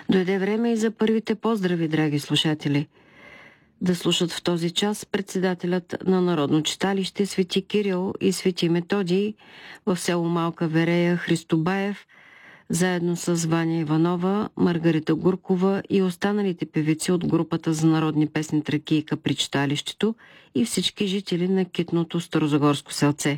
Дойде време и за първите поздрави, драги слушатели. Да слушат в този час председателят на Народно читалище Свети Кирил и Свети Методий в село Малка Верея Христо Баев, заедно с Ваня Иванова, Маргарита Гуркова и останалите певици от групата за народни песни Тракийка при читалището и всички жители на китното Старозагорско селце.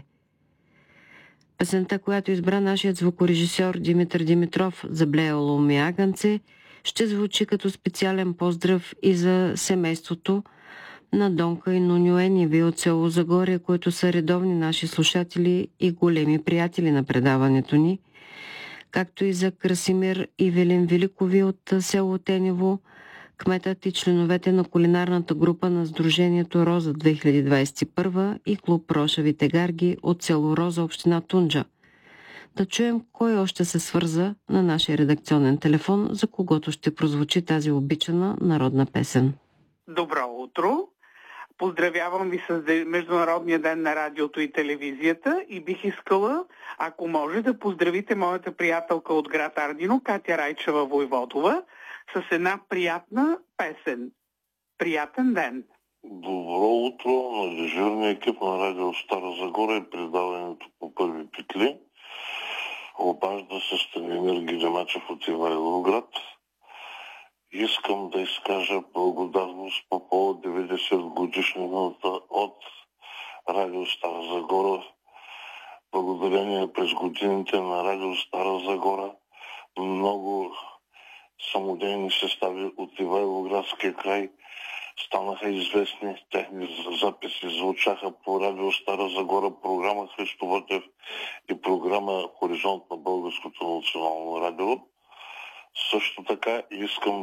Песента, която избра нашият звукорежисьор Димитър Димитров, "Заблеяло ми агънце", ще звучи като специален поздрав и за семейството на Донка и Нуньо Ениви от село Загоре, които са редовни наши слушатели и големи приятели на предаването ни, както и за Красимир и Велин Великови от село Тенево, кметът и членовете на кулинарната група на Сдружението Роза 2021 и клуб Рошавите гарги от село Роза, община Тунджа. Да чуем кой още се свърза на нашия редакционен телефон, за когото ще прозвучи тази обичана народна песен. Добро утро! Поздравявам ви с Международния ден на радиото и телевизията и бих искала, ако може, да поздравите моята приятелка от град Ардино, Катя Райчева Войводова, с една приятна песен. Приятен ден! Добро утро на дежурния екип на радио Стара Загора и предаването по първи петли. Обажда се Станимир Гидемачев от Ивайловград. Искам да изкажа благодарност по повод 90 годишнината от радио Стара Загора. Благодарение през годините на радио Стара Загора много самодейни състави от Ивайловградския край станаха известни. Техни записи звучаха по радио Стара Загора, програма Христо Вътев и програма Хоризонт на Българското национално радио. Също така искам